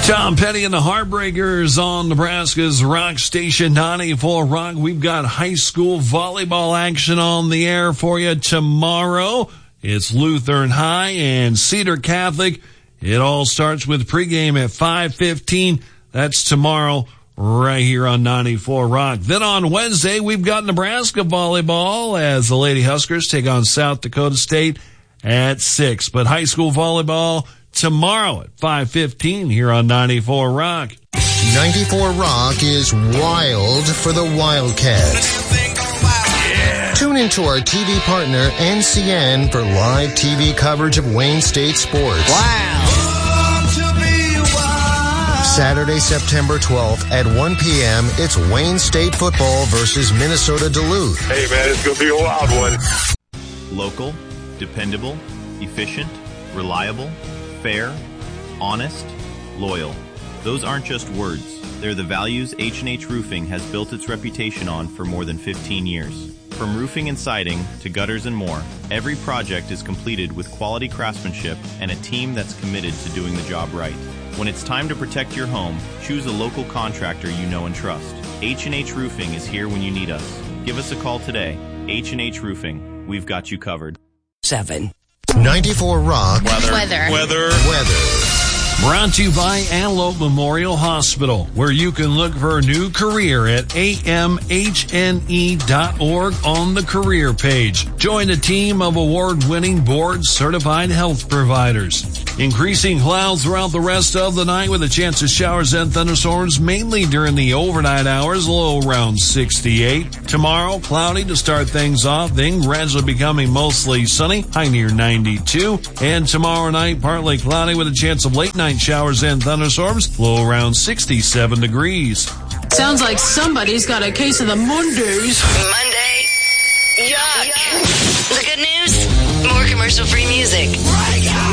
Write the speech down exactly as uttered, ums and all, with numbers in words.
Tom Petty and the Heartbreakers on Nebraska's Rock Station ninety-four Rock. We've got high school volleyball action on the air for you tomorrow. It's Lutheran High and Cedar Catholic. It all starts with pregame at five fifteen. That's tomorrow right here on ninety-four Rock. Then on Wednesday, we've got Nebraska volleyball as the Lady Huskers take on South Dakota State at six. But high school volleyball tomorrow at five fifteen here on ninety-four Rock. ninety-four Rock is wild for the Wildcats. Yeah. Tune into our T V partner, N C N, for live T V coverage of Wayne State sports. Wow. Saturday, September twelfth at one p.m., it's Wayne State football versus Minnesota Duluth. Hey, man, it's going to be a wild one. Local, dependable, efficient, reliable, fair, honest, loyal. Those aren't just words. They're the values H and H Roofing has built its reputation on for more than fifteen years. From roofing and siding to gutters and more, every project is completed with quality craftsmanship and a team that's committed to doing the job right. When it's time to protect your home, choose a local contractor you know and trust. H and H Roofing is here when you need us. Give us a call today. H and H Roofing. We've got you covered. Seven. ninety-four Rock. Weather. Weather. Weather. Weather. Brought to you by Antelope Memorial Hospital, where you can look for a new career at A M H N E dot org on the career page. Join a team of award-winning board-certified health providers. Increasing clouds throughout the rest of the night with a chance of showers and thunderstorms, mainly during the overnight hours, low around sixty-eight. Tomorrow, cloudy to start things off, then gradually becoming mostly sunny, high near ninety-two. And tomorrow night, partly cloudy with a chance of late night showers and thunderstorms, low around sixty-seven degrees. Sounds like somebody's got a case of the Mondays. Monday? Yuck. The good news? More commercial-free music.